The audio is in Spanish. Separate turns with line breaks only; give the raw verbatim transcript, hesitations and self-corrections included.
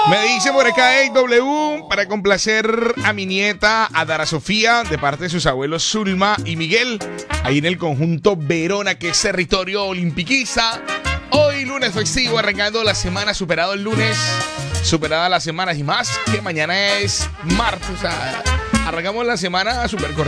Me dice por acá A W para complacer a mi nieta, a Dara Sofía, de parte de sus abuelos Zulma y Miguel, ahí en el conjunto Verona, que es territorio olimpiquista. Hoy lunes festivo, arrancando la semana, superado el lunes, superada las semanas y más, que mañana es martes, o sea, arrancamos la semana súper corta.